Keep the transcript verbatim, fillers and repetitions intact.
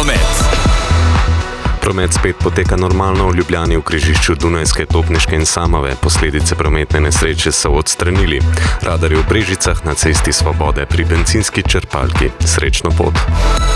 Promet. Promet spet poteka normalno v Ljubljani v križišču Dunajske, Topniške in Samove. Posledice prometne nesreče so odstranili. Radarji v Brežicah, na cesti Svobode pri bencinski črpalki. Srečno pot!